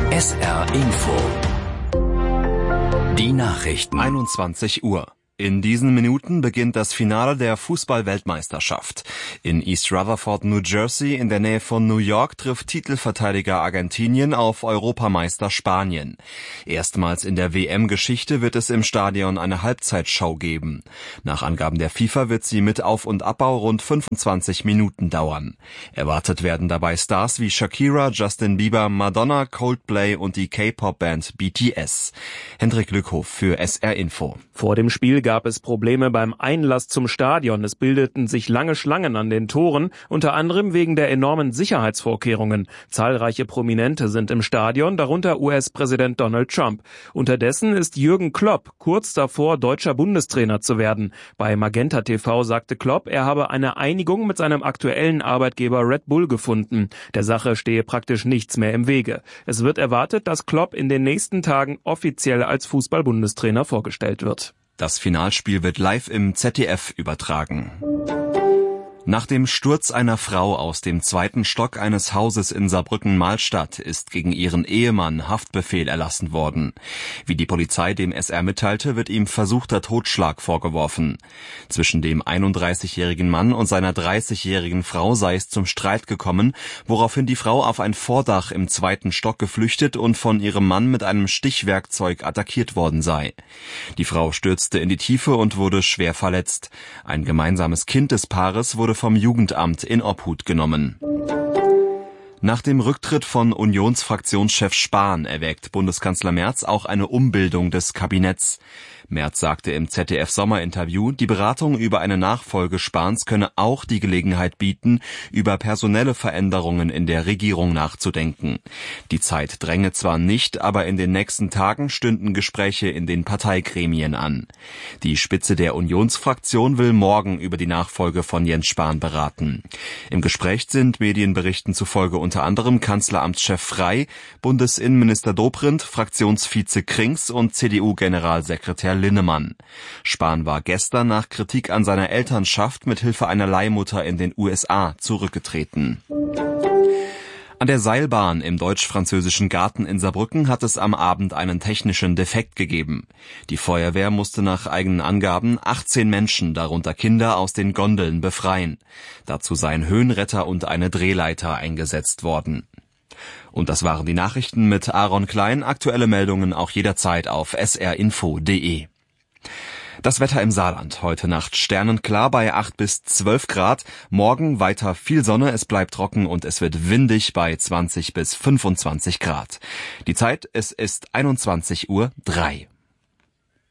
SR Info. Die Nachrichten. 21 Uhr. In diesen Minuten beginnt das Finale der Fußball-Weltmeisterschaft. In East Rutherford, New Jersey, in der Nähe von New York, trifft Titelverteidiger Argentinien auf Europameister Spanien. Erstmals in der WM-Geschichte wird es im Stadion eine Halbzeitshow geben. Nach Angaben der FIFA wird sie mit Auf- und Abbau rund 25 Minuten dauern. Erwartet werden dabei Stars wie Shakira, Justin Bieber, Madonna, Coldplay und die K-Pop-Band BTS. Hendrik Lückhoff für SR Info. Vor dem Spiel gab es Probleme beim Einlass zum Stadion. Es bildeten sich lange Schlangen an den Toren, unter anderem wegen der enormen Sicherheitsvorkehrungen. Zahlreiche Prominente sind im Stadion, darunter US-Präsident Donald Trump. Unterdessen ist Jürgen Klopp kurz davor, deutscher Bundestrainer zu werden. Bei Magenta TV sagte Klopp, er habe eine Einigung mit seinem aktuellen Arbeitgeber Red Bull gefunden. Der Sache stehe praktisch nichts mehr im Wege. Es wird erwartet, dass Klopp in den nächsten Tagen offiziell als Fußball-Bundestrainer vorgestellt wird. Das Finalspiel wird live im ZDF übertragen. Nach dem Sturz einer Frau aus dem 2. Stock eines Hauses in Saarbrücken-Malstadt ist gegen ihren Ehemann Haftbefehl erlassen worden. Wie die Polizei dem SR mitteilte, wird ihm versuchter Totschlag vorgeworfen. Zwischen dem 31-jährigen Mann und seiner 30-jährigen Frau sei es zum Streit gekommen, woraufhin die Frau auf ein Vordach im 2. Stock geflüchtet und von ihrem Mann mit einem Stichwerkzeug attackiert worden sei. Die Frau stürzte in die Tiefe und wurde schwer verletzt. Ein gemeinsames Kind des Paares wurde vom Jugendamt in Obhut genommen. Nach dem Rücktritt von Unionsfraktionschef Spahn erwägt Bundeskanzler Merz auch eine Umbildung des Kabinetts. Merz sagte im ZDF-Sommerinterview, die Beratung über eine Nachfolge Spahns könne auch die Gelegenheit bieten, über personelle Veränderungen in der Regierung nachzudenken. Die Zeit dränge zwar nicht, aber in den nächsten Tagen stünden Gespräche in den Parteigremien an. Die Spitze der Unionsfraktion will morgen über die Nachfolge von Jens Spahn beraten. Im Gespräch sind Medienberichten zufolge unter anderem Kanzleramtschef Frey, Bundesinnenminister Dobrindt, Fraktionsvize Krings und CDU-Generalsekretär Linnemann. Spahn war gestern nach Kritik an seiner Elternschaft mit Hilfe einer Leihmutter in den USA zurückgetreten. An der Seilbahn im deutsch-französischen Garten in Saarbrücken hat es am Abend einen technischen Defekt gegeben. Die Feuerwehr musste nach eigenen Angaben 18 Menschen, darunter Kinder, aus den Gondeln befreien. Dazu seien Höhenretter und eine Drehleiter eingesetzt worden. Und das waren die Nachrichten mit Aaron Klein. Aktuelle Meldungen auch jederzeit auf srinfo.de. Das Wetter im Saarland. Heute Nacht sternenklar bei 8 bis 12 Grad. Morgen weiter viel Sonne, es bleibt trocken und es wird windig bei 20 bis 25 Grad. Die Zeit, es ist 21:03 Uhr.